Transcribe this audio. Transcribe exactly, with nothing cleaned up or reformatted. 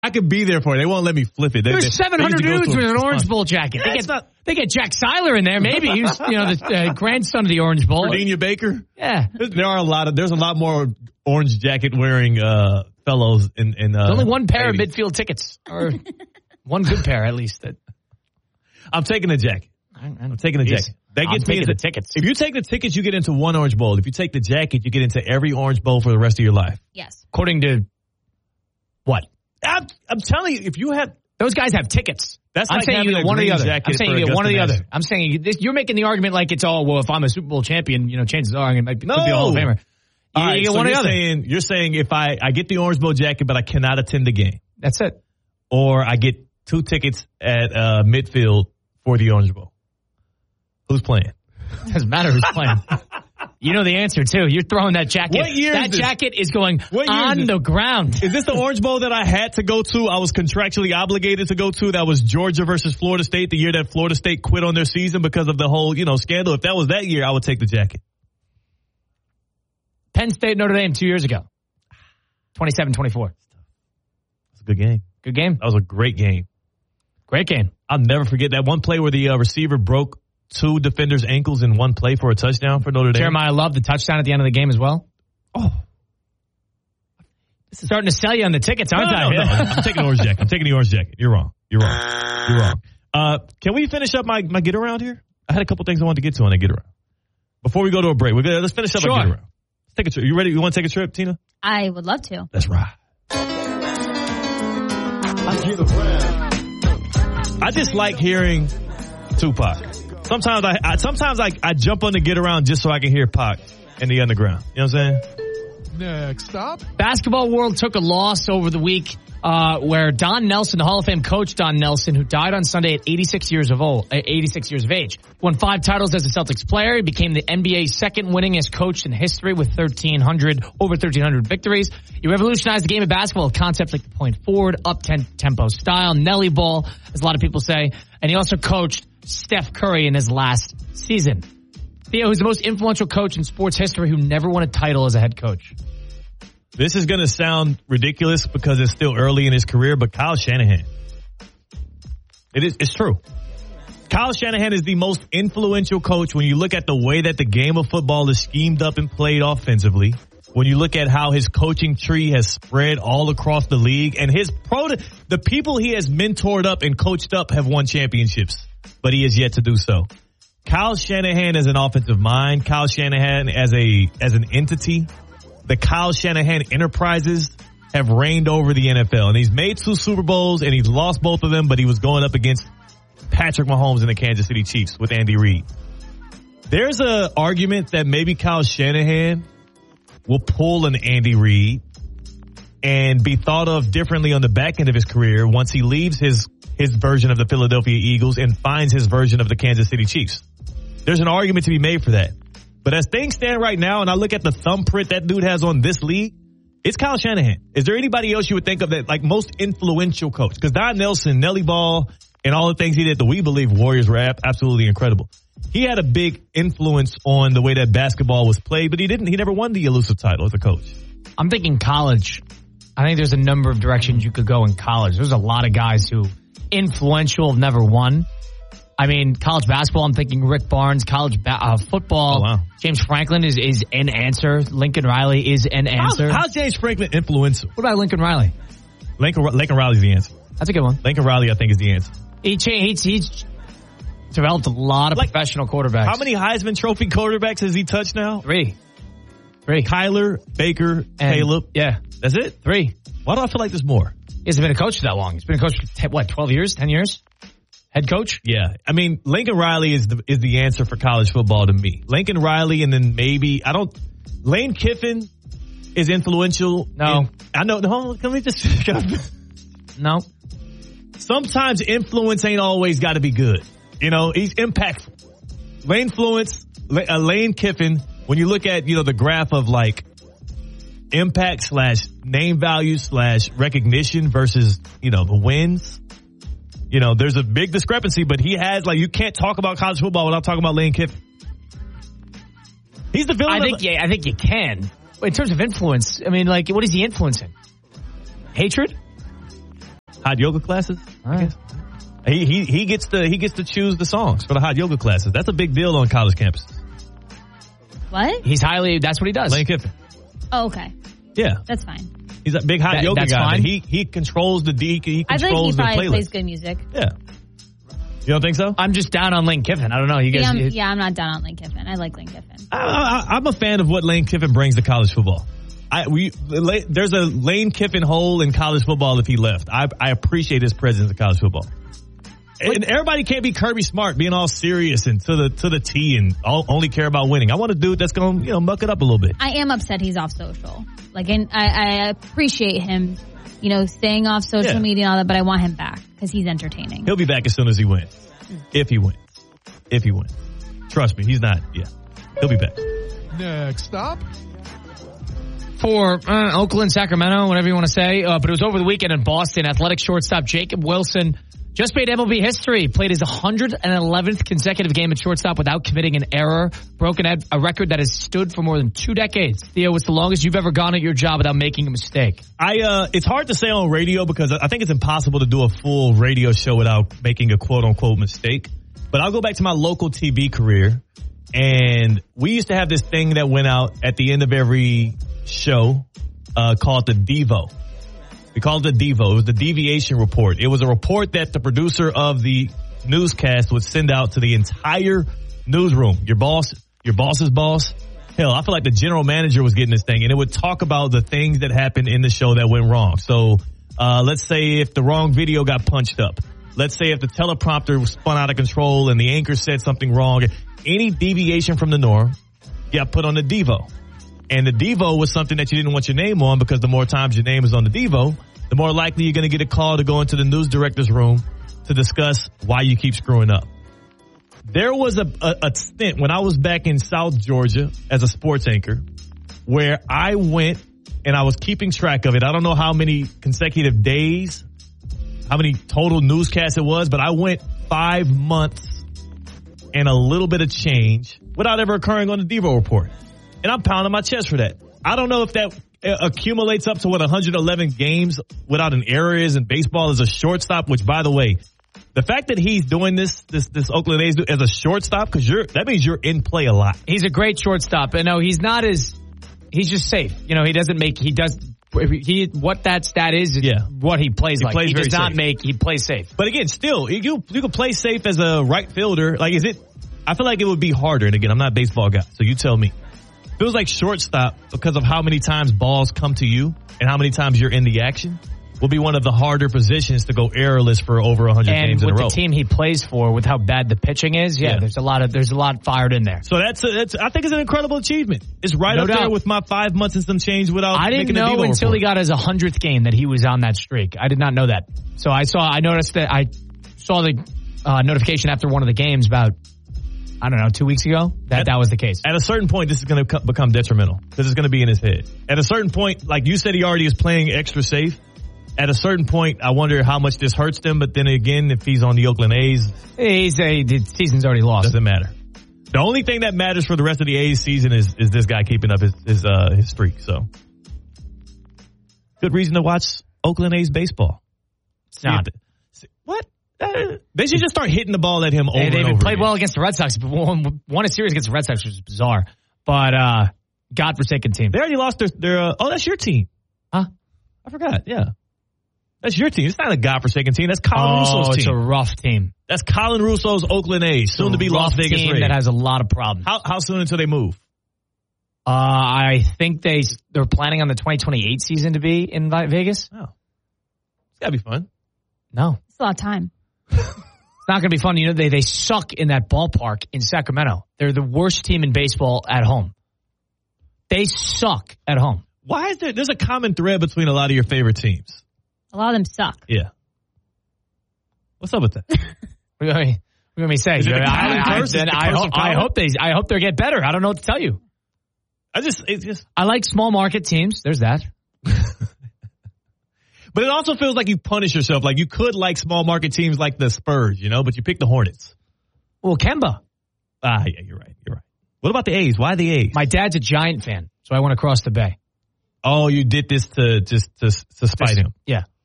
I could be there for it. They won't let me flip it. They, There's they, seven hundred they dudes with an Orange Bowl. Bowl jacket. They Yeah, get, not, they get Jack Seiler in there, maybe. He's, you know, the uh, grandson of the Orange Bowl. Virginia Baker. Yeah. There are a lot of, there's a lot more orange jacket wearing, uh, fellows in, in, uh, There's only one pair eighties. of midfield tickets. Or one good pair, at least. That I'm taking a jacket. I'm taking a jacket. That I'm gets me taking into the tickets. If you take the tickets, you get into one Orange Bowl. If you take the jacket, you get into every Orange Bowl for the rest of your life. Yes. According to what? I'm, I'm telling you, if you have, Those guys have tickets. that's I'm like saying you having get a one or the green other. jacket I'm saying for you get one or the Augusta other. I'm saying you, this, you're making the argument like it's all, well, if I'm a Super Bowl champion, you know, chances are I might be, No. could be a Hall of Famer. You, All right, you get so one or the you're other. saying, you're saying if I, I get the Orange Bowl jacket, but I cannot attend the game, That's it. or I get two tickets at uh, midfield for the Orange Bowl. Who's playing? Doesn't matter who's playing. You know the answer, too. You're throwing that jacket. What year that is this? jacket is going What year is on this? the ground. Is this the Orange Bowl that I had to go to? I was contractually obligated to go to. That was Georgia versus Florida State, the year that Florida State quit on their season because of the whole, you know, scandal. If that was that year, I would take the jacket. Penn State, Notre Dame, two years ago. twenty-seven twenty-four. It's a good game. Good game. That was a great game. Great game. I'll never forget that one play where the uh, receiver broke two defenders' ankles in one play for a touchdown for Notre Dame. Jeremiah Love, the touchdown at the end of the game as well. Oh. This is starting to sell you on the tickets, aren't No, I? no, no. I'm taking the orange jacket. I'm taking the orange jacket. You're wrong. You're wrong. You're wrong. Uh, can we finish up my, my get around here? I had a couple things I wanted to get to on that get around. Before we go to a break, we're gonna, let's finish up Sure. our get around. Let's take a trip. You ready? You want to take a trip, Tina? I would love to. Let's ride. I just like hearing Tupac. Sometimes I, I sometimes I, I jump on the get around just so I can hear Pac in the underground. You know what I'm saying? Next stop. Basketball world took a loss over the week uh, where Don Nelson, the Hall of Fame coach Don Nelson, who died on Sunday at eighty-six years of old, uh, eighty-six years of age, won five titles as a Celtics player. He became the N B A's second winningest coach in history with thirteen hundred over thirteen hundred victories. He revolutionized the game of basketball with concepts like the point forward, up tempo style, Nelly ball, as a lot of people say, and he also coached Steph Curry in his last season. Theo, who's the most influential coach in sports history who never won a title as a head coach. This is going to sound ridiculous because it's still early in his career, but Kyle Shanahan. It is, it's true. Kyle Shanahan is the most influential coach when you look at the way that the game of football is schemed up and played offensively. When you look at how his coaching tree has spread all across the league and his pro, the people he has mentored up and coached up have won championships, but he has yet to do so. Kyle Shanahan as an offensive mind, Kyle Shanahan as a, as an entity, the Kyle Shanahan enterprises have reigned over the N F L, and he's made two Super Bowls and he's lost both of them, but he was going up against Patrick Mahomes and the Kansas City Chiefs with Andy Reid. There's a argument that maybe Kyle Shanahan will pull an Andy Reid and be thought of differently on the back end of his career once he leaves his, his version of the Philadelphia Eagles and finds his version of the Kansas City Chiefs. There's an argument to be made for that. But as things stand right now, and I look at the thumbprint that dude has on this league, it's Kyle Shanahan. Is there anybody else you would think of that, like, most influential coach? Because Don Nelson, Nelly Ball, and all the things he did that we believe Warriors were absolutely incredible. He had a big influence on the way that basketball was played, but he didn't. He never won the elusive title as a coach. I'm thinking college. I think there's a number of directions you could go in college. There's a lot of guys who influential have never won. I mean, college basketball, I'm thinking Rick Barnes. College ba- uh, football, Oh, wow. James Franklin is, is an answer. Lincoln Riley is an answer. How's, how's James Franklin influential? What about Lincoln Riley? Lincoln, Lincoln Riley's the answer. That's a good one. Lincoln Riley, I think, is the answer. He changed, he's developed a lot of Like, professional quarterbacks. How many Heisman Trophy quarterbacks has he touched now? Three. Three. Kyler, Baker, And- Caleb. Yeah. That's it? Three. Why do I feel like there's more? He hasn't been a coach for that long. He's been a coach for, ten, what, twelve years, ten years? Head coach? Yeah. I mean, Lincoln Riley is the, is the answer for college football to me. Lincoln Riley, and then maybe, I don't, Lane Kiffin is influential. No. in- I know, no, can we just, No. sometimes influence ain't always got to be good. You know, he's impactful. Lane Fluence, uh, Lane Kiffin, when you look at, you know, the graph of like impact slash name value slash recognition versus, you know, the wins, you know, there's a big discrepancy, but he has, like, you can't talk about college football without talking about Lane Kiffin. He's the villain. I think, of, yeah, I think you can. In terms of influence, I mean, like, what is he influencing? Hatred? Hot yoga classes. All right. He he he gets to he gets to choose the songs for the hot yoga classes. That's a big deal on college campuses. What? He's highly. That's what he does. Lane Kiffin. Oh, okay. Yeah, That's fine. he's a big hot That- yoga that's guy. fine? But he he controls the D. He I think he controls the probably playlist. plays good music. Yeah. You don't think so? I'm just down on Lane Kiffin. I don't know. You guys. Yeah, I'm, you- yeah, I'm not down on Lane Kiffin. I like Lane Kiffin. I, I, I'm a fan of what Lane Kiffin brings to college football. I we there's a Lane Kiffin hole in college football if he left. I I appreciate his presence in college football. And everybody can't be Kirby Smart, being all serious and to the to the T and all, only care about winning. I want a dude that's going to you know muck it up a little bit. I am upset he's off social. Like, and I, I appreciate him, you know, staying off social Yeah. media and all that, but I want him back because he's entertaining. He'll be back as soon as he wins. If he wins. If he wins. Trust me, he's not. Yeah. He'll be back. Next stop. For uh, Oakland, Sacramento, whatever you want to say. Uh, but it was over the weekend in Boston. Athletic shortstop Jacob Wilson just made M L B history. Played his one hundred eleventh consecutive game at shortstop without committing an error. Broken a, a record that has stood for more than two decades. Theo, what's the longest you've ever gone at your job without making a mistake? I uh it's hard to say on radio because I think it's impossible to do a full radio show without making a quote unquote mistake. But I'll go back to my local T V career, and we used to have this thing that went out at the end of every show uh called the Devo. We called it the Devo. It was the deviation report. It was a report that the producer of the newscast would send out to the entire newsroom. Your boss, your boss's boss. Hell, I feel like the general manager was getting this thing, and it would talk about the things that happened in the show that went wrong. So, uh, let's say if the wrong video got punched up. Let's say if the teleprompter was spun out of control and the anchor said something wrong. Any deviation from the norm got put on the Devo. And the Devo was something that you didn't want your name on because the more times your name is on the Devo, the more likely you're going to get a call to go into the news director's room to discuss why you keep screwing up. There was a, a, a stint when I was back in South Georgia as a sports anchor where I went and I was keeping track of it. I don't know how many consecutive days, how many total newscasts it was, but I went five months and a little bit of change without ever occurring on the Devo report. And I'm pounding my chest for that. I don't know if that accumulates up to what one hundred eleven games without an error is in baseball as a shortstop, which, by the way, the fact that he's doing this, this, this Oakland A's as a shortstop, because you're, that means you're in play a lot. He's a great shortstop. And no, he's not as, he's just safe. You know, he doesn't make, he does, he, what that stat is, is Yeah. what he plays He like. plays he does very not safe. make, he plays safe. But again, still, you, you can play safe as a right fielder. Like, is it, I feel like it would be harder. And again, I'm not a baseball guy, so you tell me. Feels like shortstop because of how many times balls come to you and how many times you're in the action will be one of the harder positions to go errorless for over one hundred And games in a with row. the team he plays for, with how bad the pitching is, yeah, Yeah. there's a lot of, there's a lot fired in there. So that's, a, that's I think it's an incredible achievement. It's right No up doubt. there with my five months and some change without I didn't making a know Devo until report. he got his one hundredth game that he was on that streak. I did not know that. So I saw, I noticed that I saw the uh, notification after one of the games about, I don't know, two weeks ago, that At- that was the case. At a certain point, this is going to become detrimental because it's going to be in his head. At a certain point, like you said, he already is playing extra safe. At a certain point, I wonder how much this hurts them. But then again, if he's on the Oakland A's, He's a, the season's already lost. doesn't matter. The only thing that matters for the rest of the A's season is is this guy keeping up his his uh, his streak. So, good reason to watch Oakland A's baseball. It's not. What? Uh, they should just start hitting the ball at him over They, and they've over played again. well against the Red Sox, but won, won a series against the Red Sox, which is bizarre. But uh, godforsaken team. They already lost their their. Uh, oh, that's your team. Huh? I forgot. Yeah, that's your team. It's not a godforsaken team. That's Colin Oh, Russo's it's team. a rough team. That's Colin Russo's Oakland A's, soon to be It's a Las rough Vegas team Rays. that has a lot of problems. How how soon until they move? Uh, I think they they're planning on the twenty twenty-eight season to be in Vi- Vegas. Oh, it's gotta be fun. No, It's a lot of time. it's not going to be fun. You know, they they suck in that ballpark in Sacramento. They're the worst team in baseball at home. They suck at home. Why is there? There's a common thread between a lot of your favorite teams. A lot of them suck. Yeah. What's up with that? What do you want me, what do you want me to say? Is it the I, Colin I, curse? Is it then the I curse hope of I Colin? hope they I hope they get better. I don't know what to tell you. I just it's just. I like small market teams. There's that. But it also feels like you punish yourself. Like you could like small market teams like the Spurs, you know, but you pick the Hornets. Well, Kemba. Ah, yeah, you're right. You're right. What about the A's? Why the A's? My dad's a Giant fan, so I went across the bay. Oh, you did this to just to to spite Just- him. Yeah.